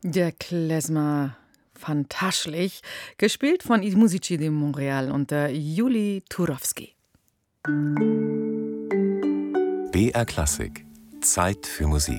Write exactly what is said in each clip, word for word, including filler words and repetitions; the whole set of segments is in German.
Der Klezmer fantastisch, gespielt von I Musici di Montréal unter Juli Turowski. B R Klassik. Zeit für Musik.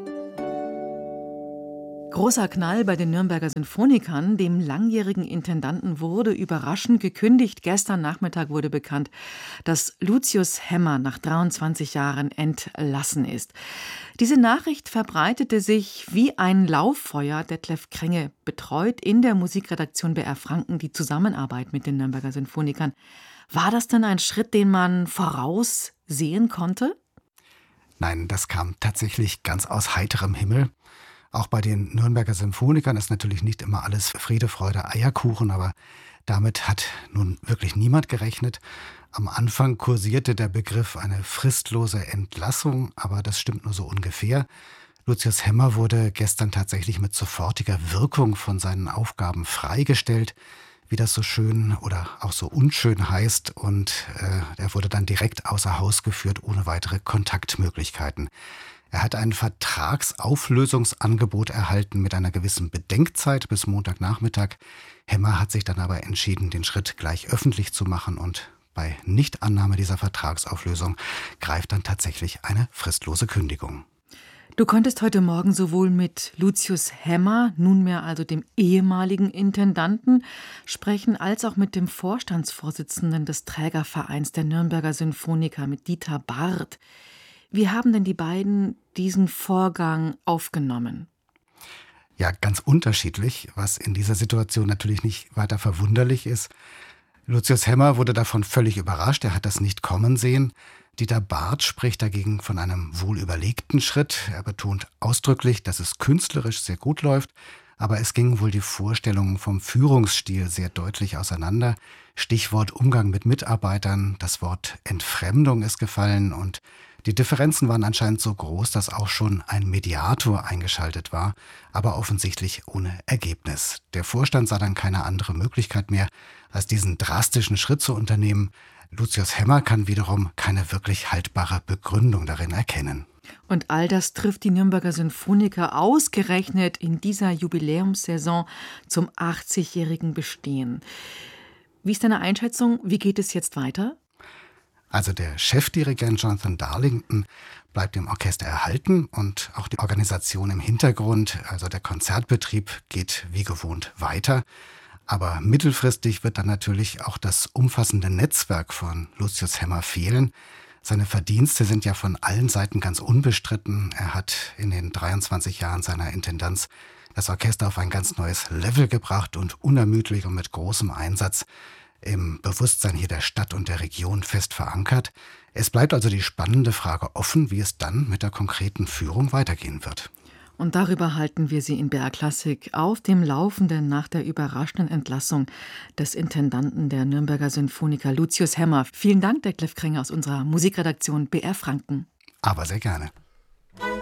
Großer Knall bei den Nürnberger Sinfonikern. Dem langjährigen Intendanten wurde überraschend gekündigt. Gestern Nachmittag wurde bekannt, dass Lucius Hemmer nach dreiundzwanzig Jahren entlassen ist. Diese Nachricht verbreitete sich wie ein Lauffeuer. Detlef Krenge betreut in der Musikredaktion B R Franken die Zusammenarbeit mit den Nürnberger Sinfonikern. War das denn ein Schritt, den man voraussehen konnte? Nein, das kam tatsächlich ganz aus heiterem Himmel. Auch bei den Nürnberger Symphonikern ist natürlich nicht immer alles Friede, Freude, Eierkuchen, aber damit hat nun wirklich niemand gerechnet. Am Anfang kursierte der Begriff eine fristlose Entlassung, aber das stimmt nur so ungefähr. Lucius Hemmer wurde gestern tatsächlich mit sofortiger Wirkung von seinen Aufgaben freigestellt, wie das so schön oder auch so unschön heißt, und äh, er wurde dann direkt außer Haus geführt, ohne weitere Kontaktmöglichkeiten. Er hat ein Vertragsauflösungsangebot erhalten mit einer gewissen Bedenkzeit bis Montagnachmittag. Hemmer hat sich dann aber entschieden, den Schritt gleich öffentlich zu machen, und bei Nichtannahme dieser Vertragsauflösung greift dann tatsächlich eine fristlose Kündigung. Du konntest heute Morgen sowohl mit Lucius Hemmer, nunmehr also dem ehemaligen Intendanten, sprechen, als auch mit dem Vorstandsvorsitzenden des Trägervereins der Nürnberger Sinfoniker, mit Dieter Barth. Wie haben denn die beiden diesen Vorgang aufgenommen? Ja, ganz unterschiedlich, was in dieser Situation natürlich nicht weiter verwunderlich ist. Lucius Hemmer wurde davon völlig überrascht, er hat das nicht kommen sehen. Dieter Barth spricht dagegen von einem wohlüberlegten Schritt. Er betont ausdrücklich, dass es künstlerisch sehr gut läuft, aber es gingen wohl die Vorstellungen vom Führungsstil sehr deutlich auseinander. Stichwort Umgang mit Mitarbeitern, das Wort Entfremdung ist gefallen, und die Differenzen waren anscheinend so groß, dass auch schon ein Mediator eingeschaltet war, aber offensichtlich ohne Ergebnis. Der Vorstand sah dann keine andere Möglichkeit mehr, als diesen drastischen Schritt zu unternehmen. Lucius Hemmer kann wiederum keine wirklich haltbare Begründung darin erkennen. Und all das trifft die Nürnberger Sinfoniker ausgerechnet in dieser Jubiläumssaison zum achtzigjährigen Bestehen. Wie ist deine Einschätzung? Wie geht es jetzt weiter? Also der Chefdirigent Jonathan Darlington bleibt dem Orchester erhalten, und auch die Organisation im Hintergrund, also der Konzertbetrieb, geht wie gewohnt weiter. Aber mittelfristig wird dann natürlich auch das umfassende Netzwerk von Lucius Hemmer fehlen. Seine Verdienste sind ja von allen Seiten ganz unbestritten. Er hat in den dreiundzwanzig Jahren seiner Intendanz das Orchester auf ein ganz neues Level gebracht und unermüdlich und mit großem Einsatz im Bewusstsein hier der Stadt und der Region fest verankert. Es bleibt also die spannende Frage offen, wie es dann mit der konkreten Führung weitergehen wird. Und darüber halten wir Sie in B R Klassik auf dem Laufenden nach der überraschenden Entlassung des Intendanten der Nürnberger Sinfoniker Lucius Hemmer. Vielen Dank, Detlef Krenge aus unserer Musikredaktion B R Franken. Aber sehr gerne.